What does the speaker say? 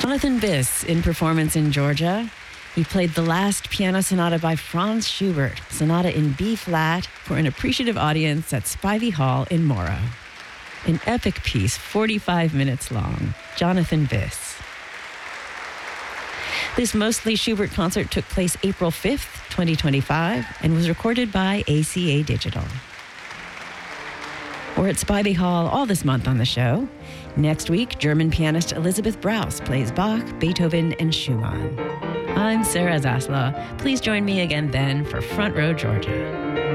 Jonathan Biss in Performance in Georgia. He played the last piano sonata by Franz Schubert, sonata in B-flat, for an appreciative audience at Spivey Hall in Morrow. An epic piece, 45 minutes long. Jonathan Biss. This mostly Schubert concert took place April 5th, 2025, and was recorded by ACA Digital. We're at Spivey Hall all this month on the show. Next week, German pianist Elizabeth Braus plays Bach, Beethoven, and Schumann. I'm Sarah Zaslow. Please join me again then for Front Row Georgia.